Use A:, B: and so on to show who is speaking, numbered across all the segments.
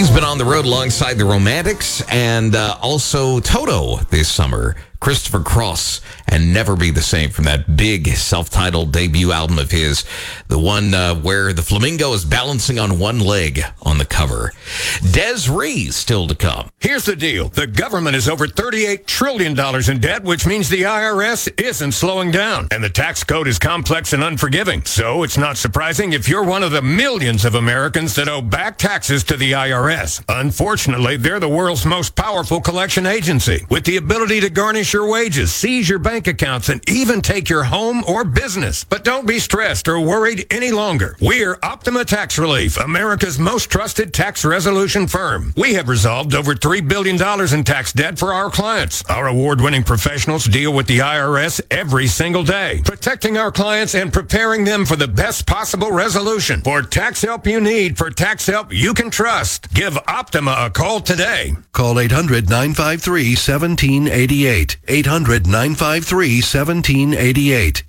A: He's been on the road alongside the Romantics and also Toto this summer. Christopher Cross and Never Be the Same from that big self-titled debut album of his, the one where the flamingo is balancing on one leg on the cover. Des Rees still to come.
B: Here's the deal. The government is over $38 trillion in debt, which means the IRS isn't slowing down. And the tax code is complex and unforgiving. So it's not surprising if you're one of the millions of Americans that owe back taxes to the IRS. Unfortunately, they're the world's most powerful collection agency, with the ability to garnish your wages, seize your bank accounts, and even take your home or business. But don't be stressed or worried any longer. We're Optima Tax Relief, America's most trusted tax resolution firm. We have resolved over $3 billion in tax debt for our clients. Our award-winning professionals deal with the IRS every single day, protecting our clients and preparing them for the best possible resolution. For tax help you need, for tax help you can trust, give Optima a call today.
C: Call 800-953-1788. 800-953-1788.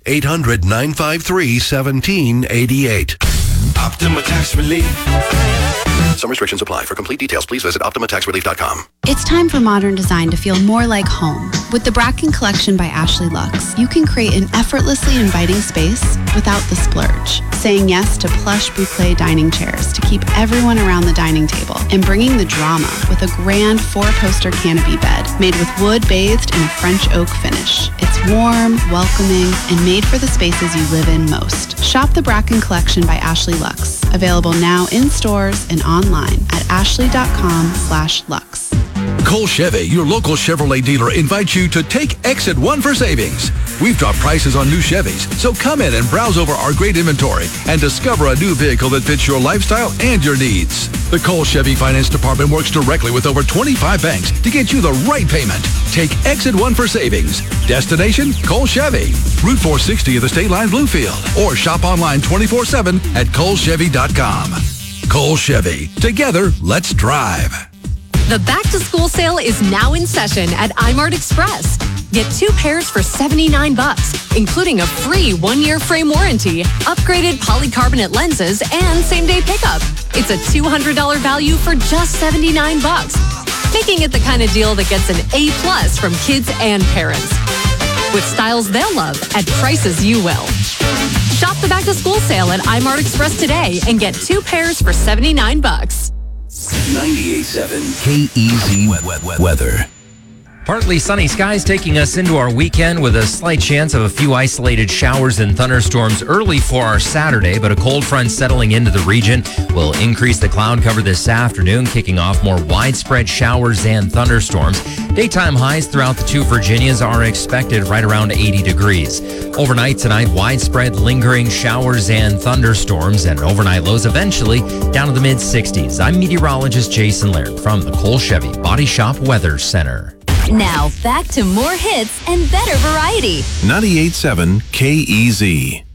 C: 800-953-1788.
D: Optima Tax Relief.
C: Some restrictions apply. For complete details, please visit OptimaTaxRelief.com.
E: It's time for modern design to feel more like home. With the Bracken Collection by Ashley Lux, you can create an effortlessly inviting space without the splurge. Saying yes to plush boucle dining chairs to keep everyone around the dining table, and bringing the drama with a grand 4-poster canopy bed made with wood bathed in a French oak finish. It's warm, welcoming, and made for the spaces you live in most. Shop the Bracken Collection by Ashley Lux. Available now in stores and online at ashley.com/lux.
F: Cole Chevy, your local Chevrolet dealer, invites you to take Exit 1 for savings. We've dropped prices on new Chevys, so come in and browse over our great inventory and discover a new vehicle that fits your lifestyle and your needs. The Cole Chevy Finance Department works directly with over 25 banks to get you the right payment. Take Exit 1 for savings. Destination, Cole Chevy. Route 460 of the State Line Bluefield. Or shop online 24/7 at colechevy.com. Cole Chevy. Together, let's drive.
G: The back-to-school sale is now in session at iMart Express. Get 2 pairs for $79, including a free 1-year frame warranty, upgraded polycarbonate lenses, and same-day pickup. It's a $200 value for just $79, making it the kind of deal that gets an A+ from kids and parents. With styles they'll love at prices you will. Shop the back-to-school sale at iMart Express today and get 2 pairs for $79.
D: 98.7 KEZ weather.
H: Partly sunny skies taking us into our weekend with a slight chance of a few isolated showers and thunderstorms early for our Saturday, but a cold front settling into the region will increase the cloud cover this afternoon, kicking off more widespread showers and thunderstorms. Daytime highs throughout the 2 Virginias are expected right around 80 degrees. Overnight tonight, widespread lingering showers and thunderstorms, and overnight lows eventually down to the mid-60s. I'm meteorologist Jason Laird from the Cole Chevy Body Shop Weather Center.
I: Now, back to more hits and better variety.
D: 98.7 KEZ.